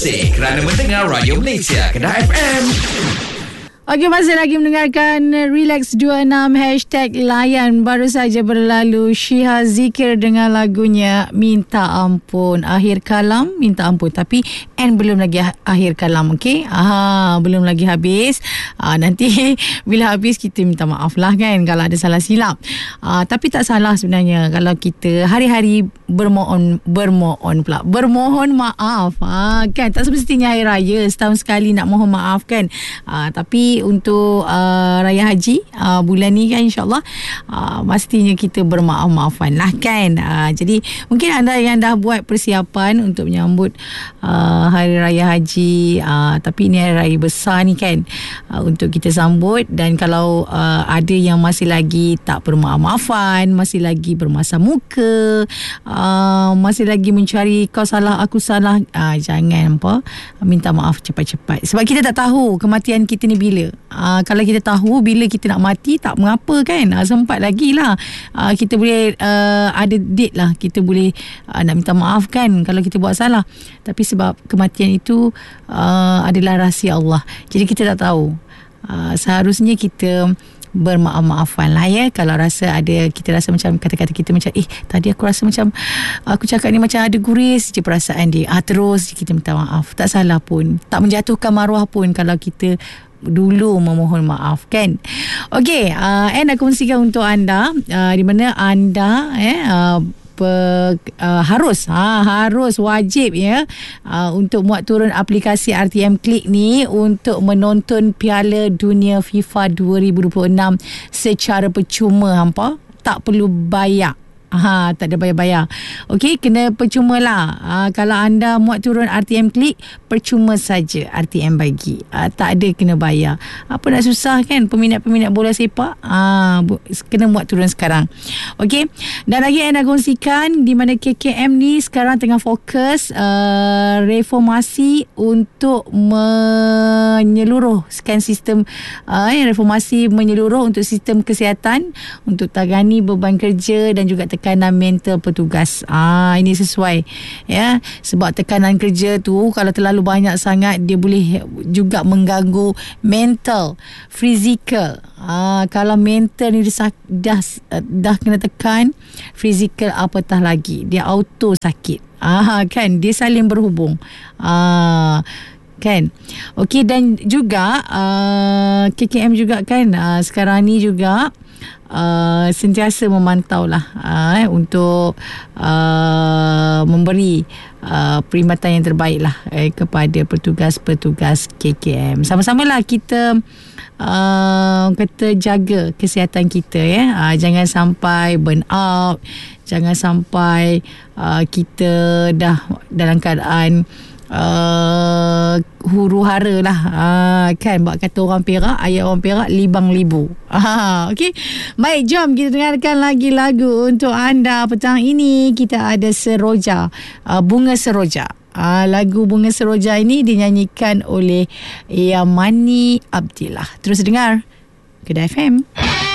bersih kerana mendengar Radio Malaysia Kedah FM. Okey, masih lagi mendengarkan Relax 26 #layan. Baru saja berlalu Syiha Zikir dengan lagunya Minta Ampun. Akhir kalam minta ampun, tapi belum lagi akhir kalam. Okey, belum lagi habis. Nanti bila habis kita minta maaf lah kan kalau ada salah silap. Tapi tak salah sebenarnya kalau kita hari-hari bermohon maaf. Kan tak semestinya hari raya, setahun sekali nak mohon maaf kan. Tapi untuk Raya Haji bulan ni kan, insyaAllah pastinya kita bermaaf-maafan lah kan. Jadi mungkin anda yang dah buat persiapan untuk menyambut Hari Raya Haji, tapi ini hari raya besar ni kan, untuk kita sambut. Dan kalau ada yang masih lagi tak bermaaf-maafan, masih lagi bermasam muka, masih lagi mencari kau salah aku salah, jangan minta maaf cepat-cepat, sebab kita tak tahu kematian kita ni bila. Kalau kita tahu bila kita nak mati, tak mengapa kan, sempat lagi lah, kita boleh ada date lah, kita boleh nak minta maaf kan kalau kita buat salah. Tapi sebab kematian itu adalah rahsia Allah, jadi kita tak tahu. Seharusnya kita bermaaf-maafan lah ya. Kalau rasa ada, kita rasa macam kata-kata kita macam tadi aku rasa macam aku cakap ni macam ada guris je perasaan dia, terus kita minta maaf. Tak salah pun, tak menjatuhkan maruah pun kalau kita dulu memohon maaf kan. Okey, nak kongsikan untuk anda di mana anda harus wajib ya untuk muat turun aplikasi RTM Click ni untuk menonton Piala Dunia FIFA 2026 secara percuma. Hampa tak perlu bayar. Tak ada bayar-bayar. Okey, kena percuma lah. Kalau anda muat turun RTM Click, percuma saja RTM bagi. Tak ada kena bayar. Apa nak susah kan, peminat-peminat bola sepak? Kena muat turun sekarang. Okey, dan lagi saya nak kongsikan di mana KKM ni sekarang tengah fokus reformasi untuk menyeluruhkan sistem reformasi menyeluruh untuk sistem kesihatan, untuk tangani beban kerja dan juga tekanan mental petugas. Ini sesuai ya, sebab tekanan kerja tu kalau terlalu banyak sangat, dia boleh juga mengganggu mental, fizikal. Kalau mental ni dah kena tekan, fizikal apatah lagi, dia auto sakit. Kan, dia saling berhubung. Kan. Okey, dan juga KKM juga kan sekarang ni juga sentiasa memantau lah untuk memberi perkhidmatan yang terbaik lah kepada petugas-petugas KKM. Sama-samalah kita kata jaga kesihatan kita ya. Jangan sampai burn out, jangan sampai kita dah dalam keadaan huru-hara lah, kan, buat kata orang Perak, ayat orang Perak, libang libu. Okey, baik, jom kita dengarkan lagi lagu untuk anda petang ini. Kita ada Seroja, Bunga Seroja. Lagu Bunga Seroja ini dinyanyikan oleh Yamani Abdillah. Terus dengar Kedah FM.